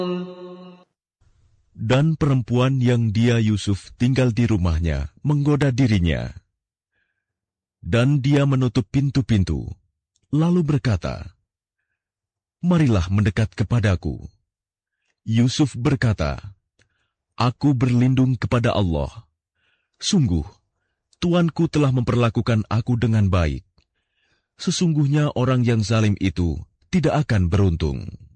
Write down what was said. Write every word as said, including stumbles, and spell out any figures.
Dan perempuan yang dia Yusuf tinggal di rumahnya menggoda dirinya. Dan dia menutup pintu-pintu, lalu berkata, "Marilah mendekat kepadaku." Yusuf berkata, "Aku berlindung kepada Allah. Sungguh, Tuanku telah memperlakukan aku dengan baik. Sesungguhnya orang yang zalim itu tidak akan beruntung."